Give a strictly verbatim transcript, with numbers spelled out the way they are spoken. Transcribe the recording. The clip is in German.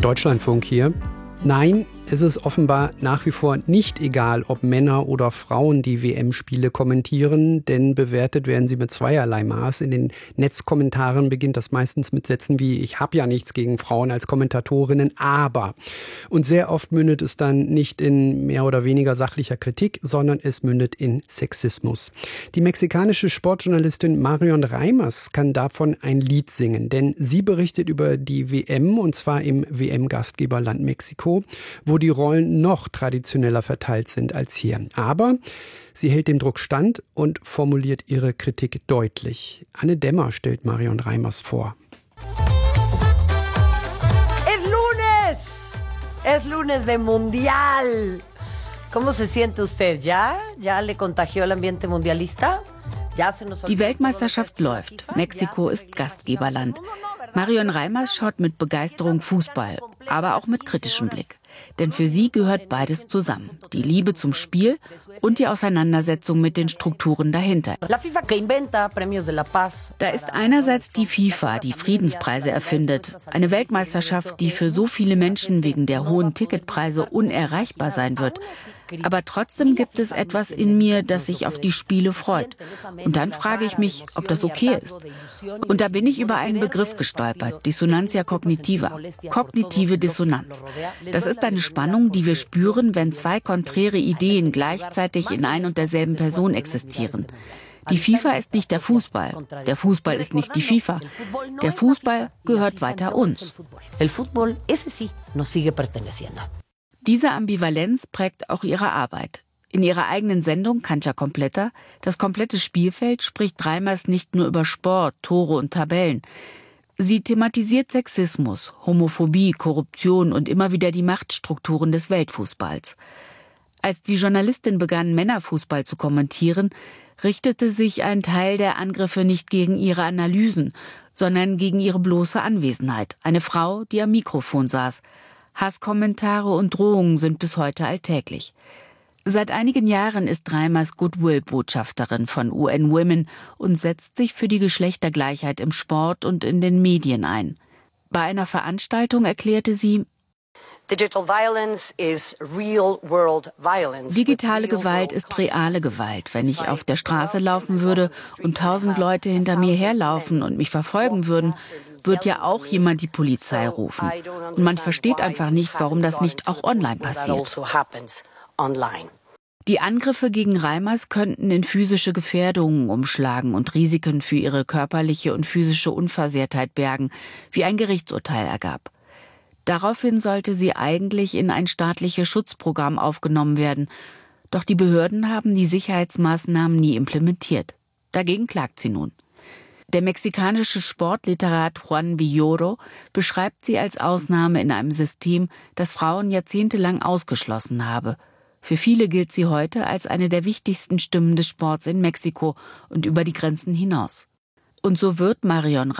Deutschlandfunk hier. Nein, es ist offenbar nach wie vor nicht egal, ob Männer oder Frauen die W M-Spiele kommentieren, denn bewertet werden sie mit zweierlei Maß. In den Netzkommentaren beginnt das meistens mit Sätzen wie „Ich habe ja nichts gegen Frauen als Kommentatorinnen, aber…“ Und sehr oft mündet es dann nicht in mehr oder weniger sachlicher Kritik, sondern es mündet in Sexismus. Die mexikanische Sportjournalistin Marion Reimers kann davon ein Lied singen, denn sie berichtet über die W M, und zwar im W M-Gastgeberland Mexiko, wo die Rollen noch traditioneller verteilt sind als hier. Aber sie hält dem Druck stand und formuliert ihre Kritik deutlich. Anne Dämmer stellt Marion Reimers vor. Es lunes! Es lunes de Mundial! ¿Cómo se siente usted? ¿Ya? ¿Ya le contagió el ambiente mundialista? Die Weltmeisterschaft läuft. Mexiko ist Gastgeberland. Marion Reimers schaut mit Begeisterung Fußball, aber auch mit kritischem Blick. Denn für sie gehört beides zusammen. Die Liebe zum Spiel und die Auseinandersetzung mit den Strukturen dahinter. Da ist einerseits die FIFA, die Friedenspreise erfindet. Eine Weltmeisterschaft, die für so viele Menschen wegen der hohen Ticketpreise unerreichbar sein wird. Aber trotzdem gibt es etwas in mir, das sich auf die Spiele freut. Und dann frage ich mich, ob das okay ist. Und da bin ich über einen Begriff gestolpert, Dissonantia cognitiva, kognitive Dissonanz. Das ist eine Spannung, die wir spüren, wenn zwei konträre Ideen gleichzeitig in ein und derselben Person existieren. Die FIFA ist nicht der Fußball, der Fußball ist nicht die FIFA. Der Fußball gehört weiter uns. Diese Ambivalenz prägt auch ihre Arbeit. In ihrer eigenen Sendung Cancha Completa, das komplette Spielfeld, spricht Reimers nicht nur über Sport, Tore und Tabellen. Sie thematisiert Sexismus, Homophobie, Korruption und immer wieder die Machtstrukturen des Weltfußballs. Als die Journalistin begann, Männerfußball zu kommentieren, richtete sich ein Teil der Angriffe nicht gegen ihre Analysen, sondern gegen ihre bloße Anwesenheit. Eine Frau, die am Mikrofon saß. Hasskommentare und Drohungen sind bis heute alltäglich. Seit einigen Jahren ist Reimers Goodwill-Botschafterin von U N Women und setzt sich für die Geschlechtergleichheit im Sport und in den Medien ein. Bei einer Veranstaltung erklärte sie: Digitale Gewalt ist reale Gewalt. Wenn ich auf der Straße laufen würde und tausend Leute hinter mir herlaufen und mich verfolgen würden, wird ja auch jemand die Polizei rufen. Und man versteht einfach nicht, warum das nicht auch online passiert. Die Angriffe gegen Reimers könnten in physische Gefährdungen umschlagen und Risiken für ihre körperliche und physische Unversehrtheit bergen, wie ein Gerichtsurteil ergab. Daraufhin sollte sie eigentlich in ein staatliches Schutzprogramm aufgenommen werden. Doch die Behörden haben die Sicherheitsmaßnahmen nie implementiert. Dagegen klagt sie nun. Der mexikanische Sportliterat Juan Villoro beschreibt sie als Ausnahme in einem System, das Frauen jahrzehntelang ausgeschlossen habe. Für viele gilt sie heute als eine der wichtigsten Stimmen des Sports in Mexiko und über die Grenzen hinaus. Und so wird Marion